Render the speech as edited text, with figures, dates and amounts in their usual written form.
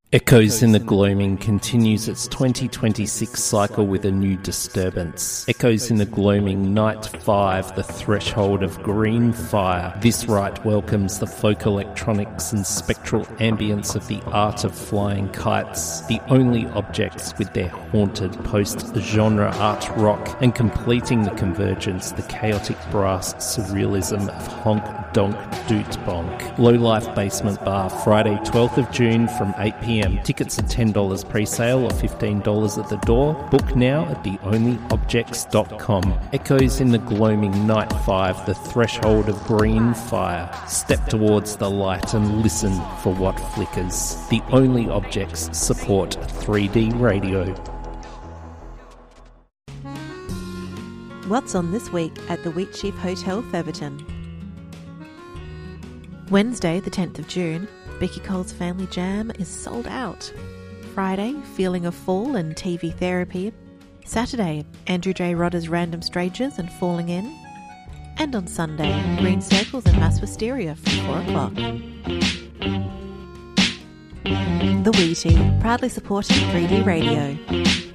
Echoes in the Gloaming continues its 2026 cycle with a new disturbance. Echoes in the Gloaming Night 5, The Threshold of Green Fire. This rite welcomes the folk electronics and spectral ambience of the art of flying kites, the only objects with their haunted post-genre art rock, and completing the convergence, the chaotic brass surrealism of Honk Donk Doot Bonk. Low Life Basement Bar, Friday 12th of June from 8pm. Tickets are $10 pre-sale or $15 at the door. Book now at theonlyobjects.com. Echoes in the Gloaming Night 5, The Threshold of Green Fire. Step towards the light and listen for what flickers. The Only Objects support 3D radio. What's on this week at the Wheatsheaf Hotel, Featherton? Wednesday, the 10th of June, Becky Cole's Family Jam is sold out. Friday, Feeling a Fall and TV Therapy. Saturday, Andrew J. Rodder's Random Strangers and Falling In. And on Sunday, Green Circles and Mass Wisteria from 4 o'clock. The Wheatie, proudly supporting 3D radio.